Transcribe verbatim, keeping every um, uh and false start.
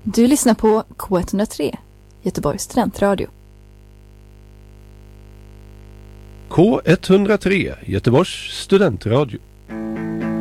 Du lyssnar på K ett noll tre, Göteborgs studentradio. K ett noll tre, Göteborgs studentradio.